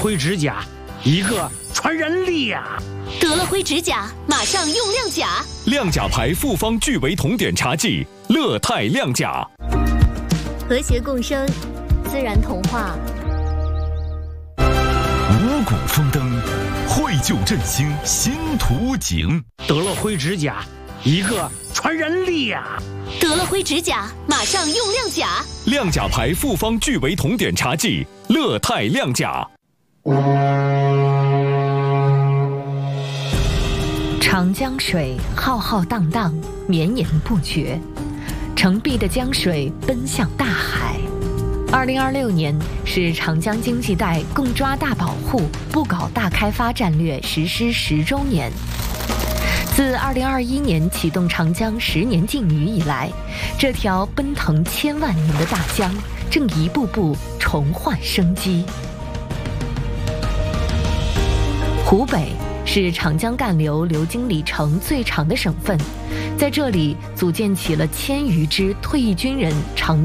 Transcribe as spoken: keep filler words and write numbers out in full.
灰指甲，一个传人力呀、啊！ 得了灰指甲，马上用亮甲。 亮甲牌复方聚维酮碘茶剂，乐泰亮甲。 和谐共生，自然童话。 五谷丰登，绘就振兴新图景。 得了灰指甲，一个传人力呀、啊！ 得了灰指甲，马上用亮甲。 亮甲牌复方聚维酮碘茶剂，乐泰亮甲。 长江水浩浩荡荡，绵延不绝，澄碧的江水奔向大海。二零二六年是长江经济带共抓大保护、不搞大开发战略实施十周年。自二零二一年启动长江十年禁渔以来，这条奔腾千万年的大江正一步步重焕生机。湖北是长江干流流经里程最长的省份，在这里组建起了千余支退役军人长